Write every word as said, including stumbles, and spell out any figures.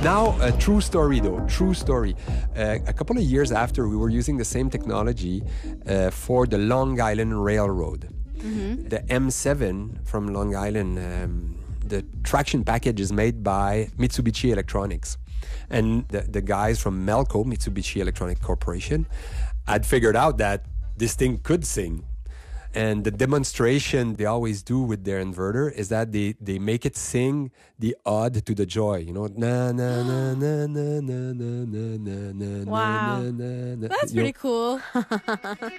now, a true story though, true story. Uh, a couple of years after, we were using the same technology uh, for the Long Island Railroad. Mm-hmm. The M seven from Long Island, um, the traction package is made by Mitsubishi Electronics. And the, the guys from Melco, Mitsubishi Electronic Corporation, had figured out that this thing could sing. And the demonstration they always do with their inverter is that they, they make it sing the ode to the joy. You know, na na na na na na na na na na. Wow, na, na, na. that's You pretty know, cool.